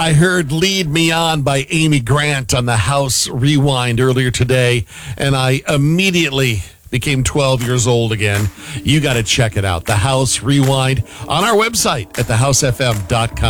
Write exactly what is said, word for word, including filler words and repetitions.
I heard Lead Me On by Amy Grant on the House Rewind earlier today, and I immediately became twelve years old again. You got to check it out. The House Rewind on our website at the house f m dot com.